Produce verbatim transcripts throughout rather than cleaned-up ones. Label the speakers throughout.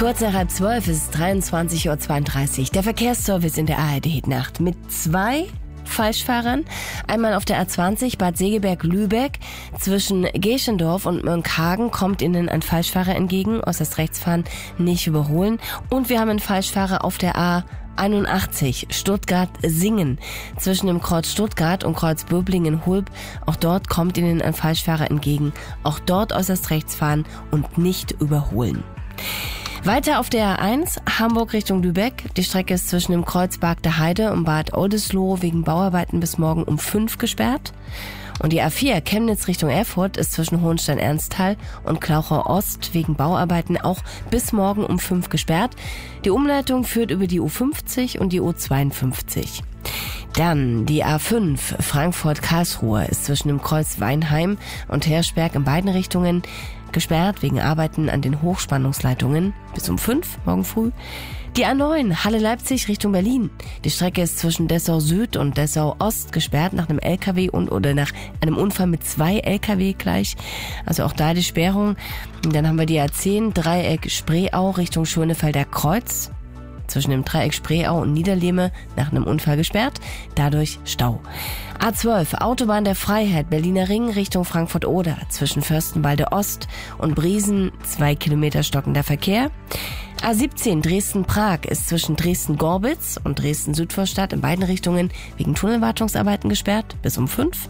Speaker 1: Kurz nach halb zwölf ist es dreiundzwanzig Uhr zweiunddreißig. Der Verkehrsservice in der A R D-Hitnacht mit zwei Falschfahrern. Einmal auf der A zwanzig Bad Segeberg-Lübeck. Zwischen Geschendorf und Mönchhagen kommt Ihnen ein Falschfahrer entgegen. Äußerst rechts fahren, nicht überholen. Und wir haben einen Falschfahrer auf der A einundachtzig Stuttgart-Singen. Zwischen dem Kreuz Stuttgart und Kreuz Böblingen-Hulb. Auch dort kommt Ihnen ein Falschfahrer entgegen. Auch dort äußerst rechts fahren und nicht überholen. Weiter auf der A eins, Hamburg Richtung Lübeck. Die Strecke ist zwischen dem Kreuz Bargter Heide und Bad Oldesloe wegen Bauarbeiten bis morgen um fünf gesperrt. Und die A vier, Chemnitz Richtung Erfurt, ist zwischen Hohenstein-Ernsthal und Klauchau Ost wegen Bauarbeiten auch bis morgen um fünf gesperrt. Die Umleitung führt über die U fünfzig und die U zweiundfünfzig. Dann die A fünf, Frankfurt-Karlsruhe, ist zwischen dem Kreuz Weinheim und Hirschberg in beiden Richtungen gesperrt wegen Arbeiten an den Hochspannungsleitungen bis um fünf morgen früh. Die A neun, Halle-Leipzig Richtung Berlin. Die Strecke ist zwischen Dessau Süd und Dessau Ost gesperrt nach einem L K W und oder nach einem Unfall mit zwei L K W gleich. Also auch da die Sperrung. Und dann haben wir die A zehn, Dreieck Spreeau Richtung Schönefelder Kreuz. Zwischen dem Dreieck Spreeau und Niederlehme nach einem Unfall gesperrt. Dadurch Stau. A zwölf, Autobahn der Freiheit, Berliner Ring Richtung Frankfurt-Oder. Zwischen Fürstenwalde Ost und Briesen zwei Kilometer stockender Verkehr. A siebzehn, Dresden-Prag, ist zwischen Dresden-Gorbitz und Dresden-Südvorstadt in beiden Richtungen wegen Tunnelwartungsarbeiten gesperrt bis um fünf.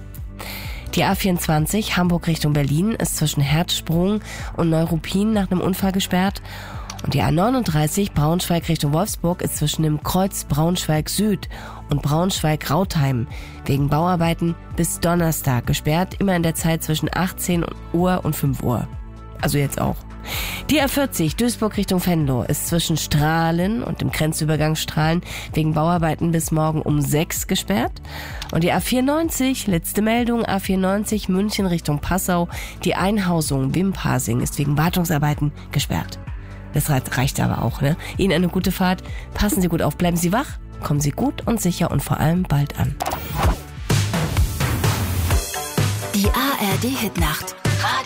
Speaker 1: Die A vierundzwanzig, Hamburg Richtung Berlin, ist zwischen Herzsprung und Neuruppin nach einem Unfall gesperrt. Und die A neununddreißig, Braunschweig Richtung Wolfsburg, ist zwischen dem Kreuz Braunschweig Süd und Braunschweig-Rautheim wegen Bauarbeiten bis Donnerstag gesperrt, immer in der Zeit zwischen achtzehn Uhr und fünf Uhr. Also jetzt auch. Die A vierzig, Duisburg Richtung Venlo, ist zwischen Strahlen und dem Grenzübergang Strahlen wegen Bauarbeiten bis morgen um sechs gesperrt. Und die A vierundneunzig, letzte Meldung, A vierundneunzig, München Richtung Passau, die Einhausung Wimpasing ist wegen Wartungsarbeiten gesperrt. Das reicht aber auch, ne? Ihnen eine gute Fahrt. Passen Sie gut auf, bleiben Sie wach, kommen Sie gut und sicher und vor allem bald an.
Speaker 2: Die A R D-Hitnacht.